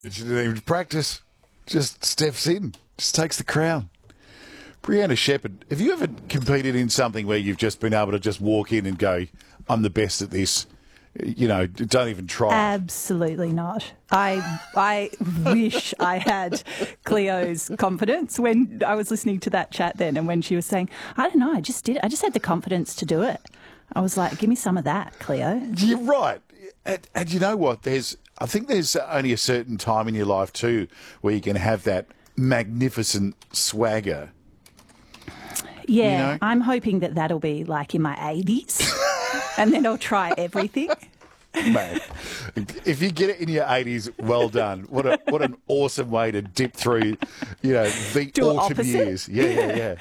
She didn't even practice. Just steps in. Just takes the crown. Brianna Shepherd, have you ever competed in something where you've just been able to just walk in and go, I'm the best at this? You know, don't even try. Absolutely not. I wish I had Cleo's confidence when I was listening to that chat then, and when she was saying, I don't know, I just did it. I just had the confidence to do it. I was like, give me some of that, Cleo. You're right. And you know what? I think there's only a certain time in your life too where you can have that magnificent swagger. Yeah, You know? I'm hoping that that'll be like in my 80s, and then I'll try everything. Man, if you get it in your 80s, well done. What an awesome way to dip through, the Do autumn opposite. years. Yeah.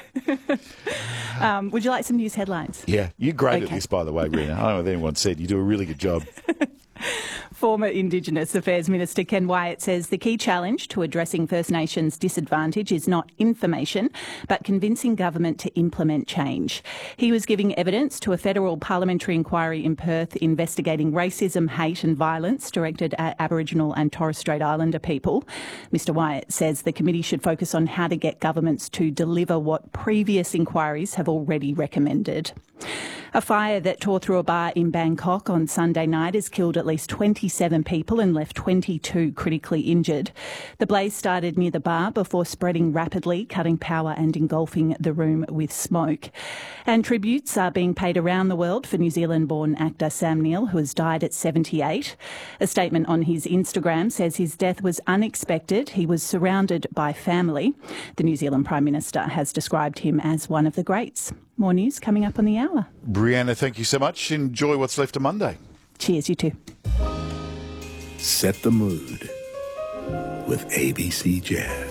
Would you like some news headlines? Yeah, you're great at Okay. this, by the way, Rena. I don't know if anyone said. You do a really good job. Former Indigenous Affairs Minister Ken Wyatt says the key challenge to addressing First Nations disadvantage is not information, but convincing government to implement change. He was giving evidence to a federal parliamentary inquiry in Perth investigating racism, hate and violence directed at Aboriginal and Torres Strait Islander people. Mr Wyatt says the committee should focus on how to get governments to deliver what previous inquiries have already recommended. A fire that tore through a bar in Bangkok on Sunday night has killed at least 27 people and left 22 critically injured. The blaze started near the bar before spreading rapidly, cutting power and engulfing the room with smoke. And tributes are being paid around the world for New Zealand-born actor Sam Neill, who has died at 78. A statement on his Instagram says his death was unexpected. He was surrounded by family. The New Zealand Prime Minister has described him as one of the greats. More news coming up on the hour. Brianna, thank you so much. Enjoy what's left of Monday. Cheers, you too. Set the mood with ABC Jazz.